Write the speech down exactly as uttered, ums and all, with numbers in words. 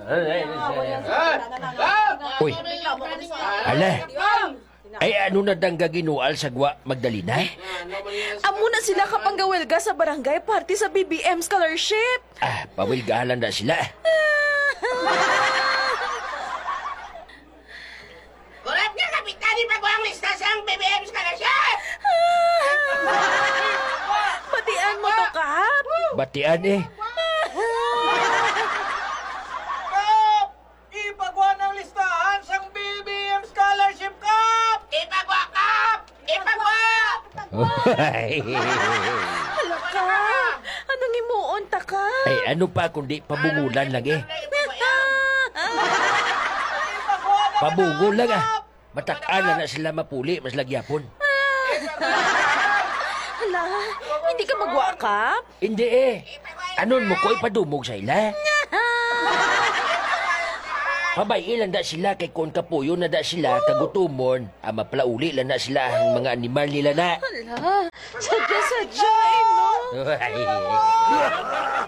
Uy, ala. Ay ano na dang gaginual sa gwa Magdalena? Amo na sila kapanggawelga sa barangay party sa B B M scholarship. Ah, pawilgahalan na sila. Kurap nga, kapitani pa ko ang lista sa B B M scholarship! Batian mo to, Kap. Batian eh. Kap! Ipagawa ng listahan sang B B M scholarship, Kap! Ipagwa, Kap! Ipagwa! Hala ka. Anong imuon ta ka? Ay ano pa kundi pabungulan lang eh. Pabungol lang ah. Matak-ana na sila mapuli, mas lagyapon. Hala, hindi ka magwa, Kap? Hindi eh. Anon mo ko ipadumog sa ila? Pabay lang da sila kay kon kapuyo na da sila kagutumon. Ah, maplauli lang na sila ang mga animal nila na. Hala, sadya-sadya eh, no? Ay.